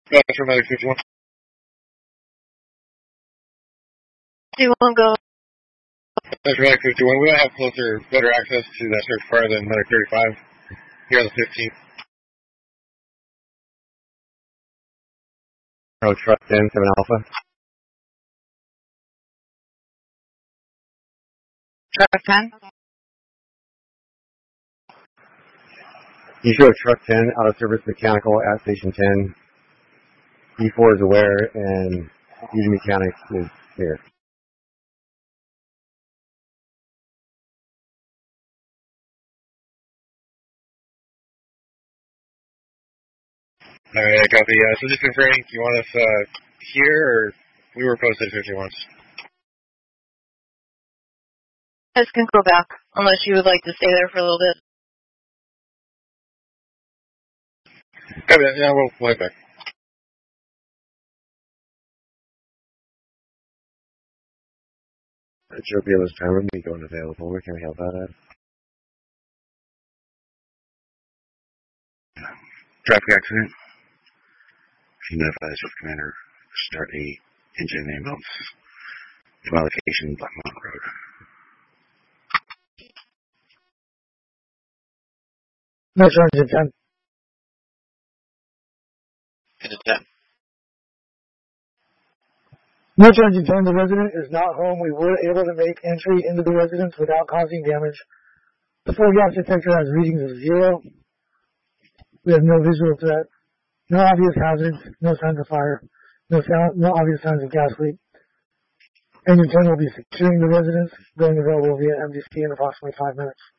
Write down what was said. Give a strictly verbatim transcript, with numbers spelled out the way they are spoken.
That's for Medic fifty-one. fifty-one, go. That's for Medic fifty-one. We don't have closer, better access to that search fire than Medic thirty-five. Here on the fifteenth. Oh, truck ten, seven Alpha. Truck ten. You show truck ten out of service mechanical at station ten. E four is aware and Easy Mechanics is here. Alright, I copy. Uh, so just confirming, you want us uh, here or we were posted fifty-one? You guys can go back unless you would like to stay there for a little bit. Copy that. Yeah, we'll, we'll head back. It's your B L S time with me going available. Where can we help out at? Traffic accident. She notifies your commander to start a engine ambulance to my location, Black Mountain Road. No, Sergeant ten. Into ten. No, Sergeant ten, the resident is not home. We were able to make entry into the residence without causing damage. The four-gas detector has readings of zero. We have no visual threat, no obvious hazards, no signs of fire, no sound, no obvious signs of gas leak. Engine ten will be securing the residence, going available via M D C in approximately five minutes.